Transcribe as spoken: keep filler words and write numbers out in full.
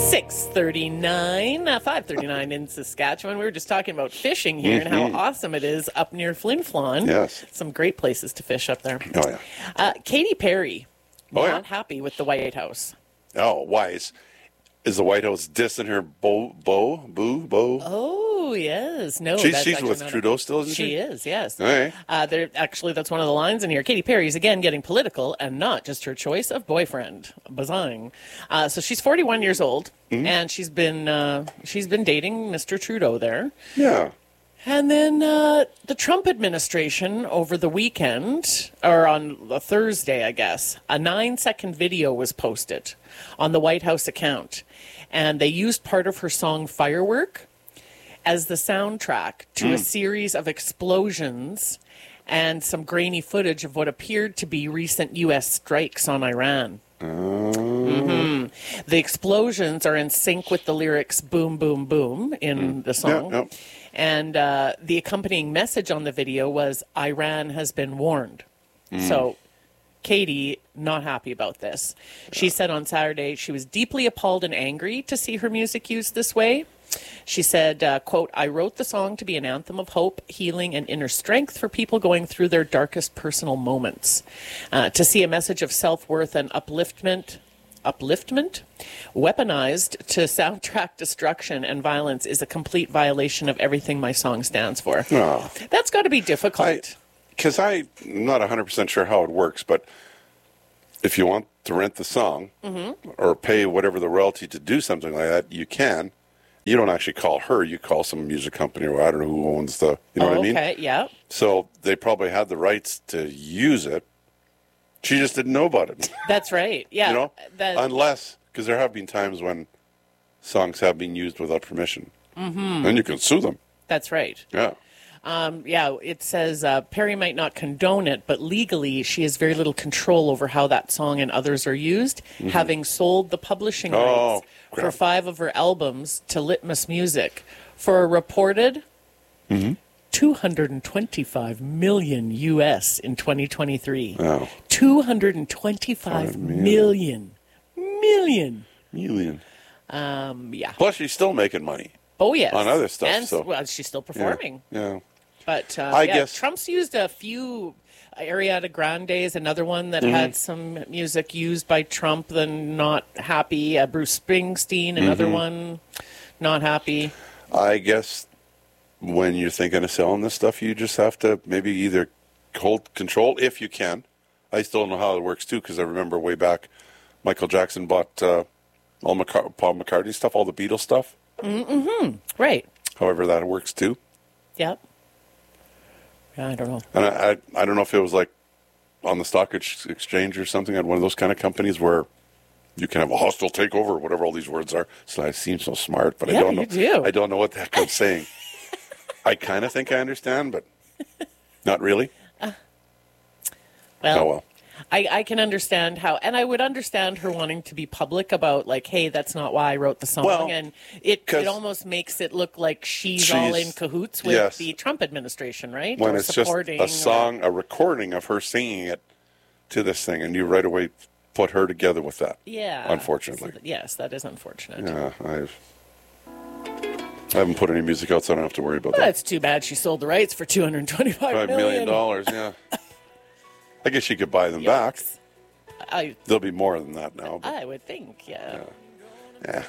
six thirty-nine, uh, five thirty-nine in Saskatchewan. We were just talking about fishing here mm-hmm. and how awesome it is up near Flin Flon. Yes. Some great places to fish up there. Oh, yeah. Uh, Katy Perry, Oh, not yeah? happy with the White House. Oh, why? Is, is the White House dissing her Bo, Bo, Boo, Bo? Oh, yes. No, she's that's she's actually with not a- Trudeau still, isn't she? She is, yes. All right. Uh, there, actually, that's one of the lines in here. Katy Perry's again getting political and not just her choice of boyfriend. Bazing. Uh, so she's forty-one years old, Mm-hmm. and she's been uh, she's been dating Mister Trudeau there. Yeah. And then uh, the Trump administration over the weekend, or on a Thursday, I guess, a nine-second video was posted on the White House account. And they used part of her song Firework as the soundtrack to a series of explosions and some grainy footage of what appeared to be recent U S strikes on Iran. Mm-hmm. The explosions are in sync with the lyrics boom, boom, boom in the song. Yeah, yeah. And uh, the accompanying message on the video was, Iran has been warned. So Katy, not happy about this. She said on Saturday she was deeply appalled and angry to see her music used this way. She said, uh, quote, I wrote the song to be an anthem of hope, healing, and inner strength for people going through their darkest personal moments. Uh, to see a message of self-worth and upliftment upliftment weaponized to soundtrack destruction and violence is a complete violation of everything my song stands for. Oh. That's got to be difficult. Because I'm not one hundred percent sure how it works, but if you want to rent the song Mm-hmm. or pay whatever the royalty to do something like that, you can. You don't actually call her. You call some music company, or I don't know who owns the, you know oh, what I mean? Okay, yeah. So they probably had the rights to use it. She just didn't know about it. That's right. Yeah. You know? That- Unless, because there have been times when songs have been used without permission. Mm-hmm. Then you can sue them. that's right. Yeah. Um, yeah, it says uh, Perry might not condone it, but legally she has very little control over how that song and others are used, having sold the publishing Oh, rights for crap. five of her albums to Litmus Music for a reported two hundred twenty-five million U S in twenty twenty-three. Wow. two hundred twenty-five million. Million. Million. Um, yeah. Plus, she's still making money. Oh, yes. On other stuff, And, so- well, she's still Yeah. performing. Yeah. But uh, I yeah, guess- Trump's used a few. Ariana Grande is another one that Mm-hmm. had some music used by Trump, then not happy. Uh, Bruce Springsteen, another Mm-hmm. one, not happy. I guess when you're thinking of selling this stuff, you just have to maybe either hold control if you can. I still don't know how it works too, because I remember way back, Michael Jackson bought uh, all McCar- Paul McCartney stuff, all the Beatles stuff. Right. However, that works too. Yep. Yeah, I don't know. And I, I, I don't know if it was like on the stock ex- exchange or something, at one of those kind of companies where you can have a hostile takeover, whatever all these words are. So I seem so smart, but Yeah, I don't know. you do. I don't know what the heck I'm saying. I kind of think I understand, but not really. Well, Oh well. I, I can understand how, and I would understand her wanting to be public about, like, hey, that's not why I wrote the song. Well, and it, 'cause it almost makes it look like she's, all in she's- cahoots with yes. the Trump administration, right? When Or it's just supporting a or- song, a recording of her singing it to this thing, and you right away put her together with that. Yeah. Unfortunately. So th- yes, that is unfortunate. Yeah, I've. I haven't put any music out, so I don't have to worry about Well, that. that's too bad she sold the rights for two hundred twenty-five Five million dollars, yeah. I guess you could buy them back. I, There'll be more than that now. But, I would think, yeah. yeah.